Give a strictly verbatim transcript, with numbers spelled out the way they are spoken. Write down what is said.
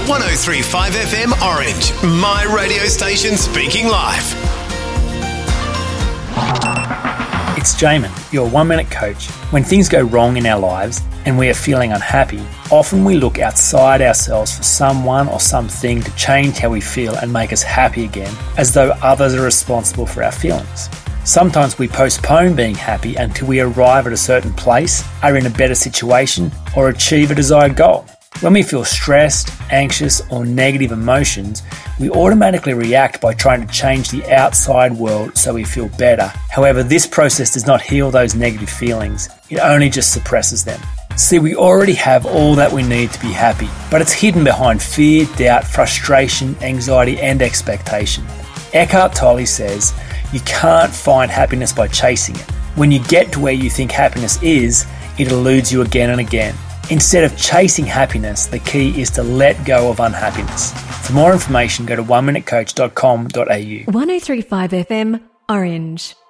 one oh three point five F M Orange, my radio station speaking live. It's Jamin, your one-minute coach. When things go wrong in our lives and we are feeling unhappy, often we look outside ourselves for someone or something to change how we feel and make us happy again, as though others are responsible for our feelings. Sometimes we postpone being happy until we arrive at a certain place, are in a better situation, or achieve a desired goal. When we feel stressed, anxious, or negative emotions, we automatically react by trying to change the outside world so we feel better. However, this process does not heal those negative feelings. It only just suppresses them. See, we already have all that we need to be happy, but it's hidden behind fear, doubt, frustration, anxiety, and expectation. Eckhart Tolle says, you can't find happiness by chasing it. When you get to where you think happiness is, it eludes you again and again. Instead of chasing happiness, the key is to let go of unhappiness. For more information, go to one minute coach dot com dot a u. one oh three point five F M, Orange.